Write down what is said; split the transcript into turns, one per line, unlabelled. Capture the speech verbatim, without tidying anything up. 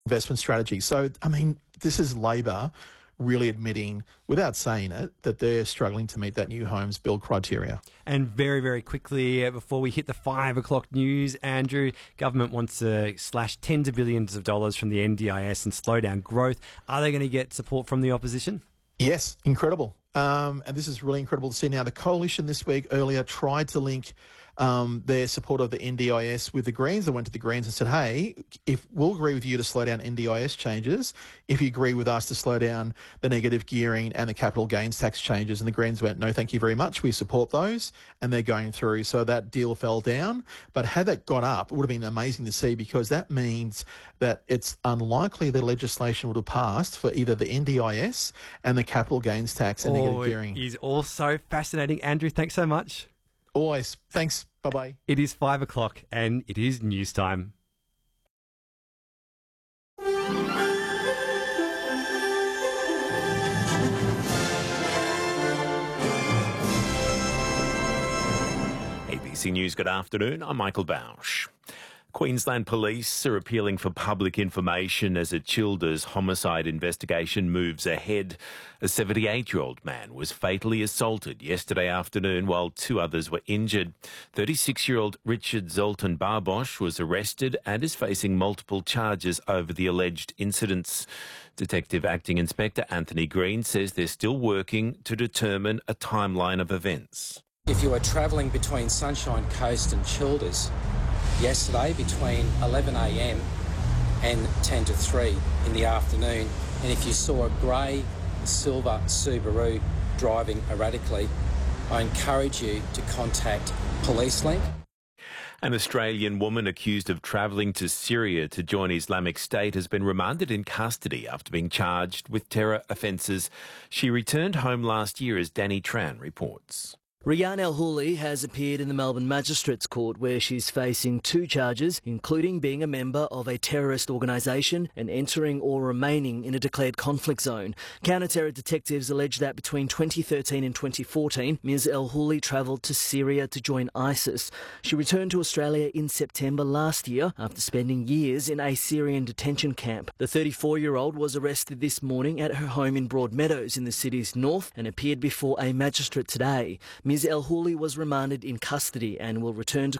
investment strategy. So, I mean, this is Labor really admitting, without saying it, that they're struggling to meet that new homes build criteria.
And very, very quickly, uh, before we hit the five o'clock news, Andrew, government wants to slash tens of billions of dollars from the N D I S and slow down growth. Are they going to get support from the opposition?
Yes, incredible. Um, and this is really incredible to see now. The Coalition this week earlier tried to link um, their support of the N D I S with the Greens. They went to the Greens and said, hey, if we'll agree with you to slow down N D I S changes, if you agree with us to slow down the negative gearing and the capital gains tax changes. And the Greens went, no, thank you very much. We support those. And they're going through. So that deal fell down. But had that got up, it would have been amazing to see, because that means that it's unlikely the legislation would have passed for either the N D I S and the capital gains tax and
oh,
negative gearing.
It is also fascinating. Andrew, thanks so much.
Always. Thanks. Bye-bye.
It is five o'clock and it is news time.
A B C News, good afternoon. I'm Michael Bausch. Queensland Police are appealing for public information as a Childers homicide investigation moves ahead. A seventy-eight-year-old man was fatally assaulted yesterday afternoon while two others were injured. thirty-six-year-old Richard Zoltan Barbosh was arrested and is facing multiple charges over the alleged incidents. Detective Acting Inspector Anthony Green says they're still working to determine a timeline of events.
If you are travelling between Sunshine Coast and Childers yesterday between eleven a m and ten to three in the afternoon, and if you saw a grey silver Subaru driving erratically, I encourage you to contact PoliceLink.
An Australian woman accused of travelling to Syria to join Islamic State has been remanded in custody after being charged with terror offences. She returned home last year, as Danny Tran reports.
Rayyan El-Houli has appeared in the Melbourne Magistrates Court, where she's facing two charges, including being a member of a terrorist organisation and entering or remaining in a declared conflict zone. Counter-terror detectives allege that between twenty thirteen and twenty fourteen, Miz El-Houli travelled to Syria to join ISIS. She returned to Australia in September last year after spending years in a Syrian detention camp. The thirty-four-year-old was arrested this morning at her home in Broadmeadows in the city's north and appeared before a magistrate today. Miz El-Houli was remanded in custody and will return to